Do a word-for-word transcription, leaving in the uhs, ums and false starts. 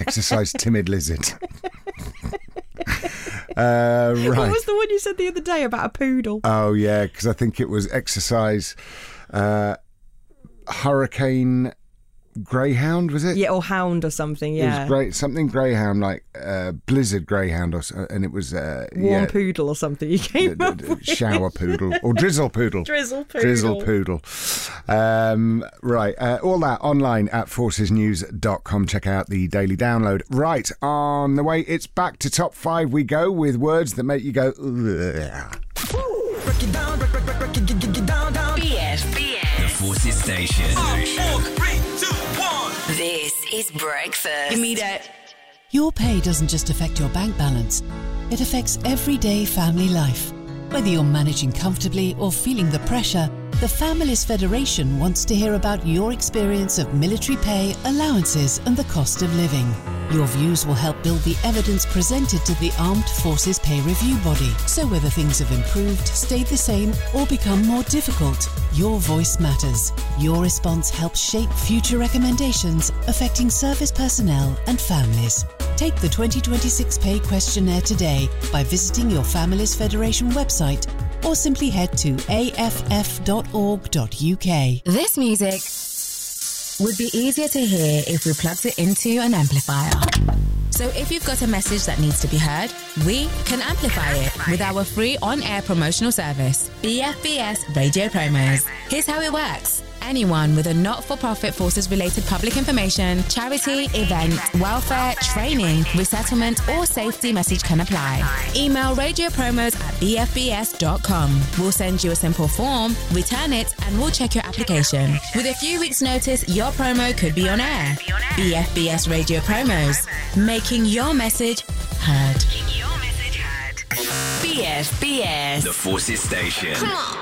Exercise timid lizard. uh, right. What was the one you said the other day about a poodle? Oh, yeah, because I think it was exercise uh, hurricane greyhound, was it? Yeah, or hound or something, yeah. It was great, something greyhound, like uh, blizzard greyhound, or so, and it was... Uh, Warm yeah, poodle or something you came uh, up with. Shower poodle, or drizzle poodle. Drizzle poodle. Drizzle poodle. Um, right, uh, all that online at forces news dot com. Check out the daily download. Right, on the way, it's back to top five we go with words that make you go... Ugh. Break it down, break, break, break, break it, get, get down, down. B F B S. The Forces Station. Five, four, three, two, one. This is breakfast. Give me that. Your pay doesn't just affect your bank balance, it affects everyday family life. Whether you're managing comfortably or feeling the pressure, the Families Federation wants to hear about your experience of military pay, allowances and the cost of living. Your views will help build the evidence presented to the Armed Forces Pay Review Body. So whether things have improved, stayed the same or become more difficult, your voice matters. Your response helps shape future recommendations affecting service personnel and families. Take the twenty twenty-six pay questionnaire today by visiting your Families Federation website or simply head to a f f dot org dot u k. This music would be easier to hear if we plugged it into an amplifier. So if you've got a message that needs to be heard, we can amplify it with our free on-air promotional service, B F B S Radio Promos. Here's how it works. Anyone with a not-for-profit forces-related public information, charity, event, welfare, training, resettlement or safety message can apply. Email radio promos at b f b s dot com. We'll send you a simple form, return it and we'll check your application. With a few weeks' notice, your promo could be on air. B F B S Radio Promos, making your message heard. B F B S. The Forces Station. Come on.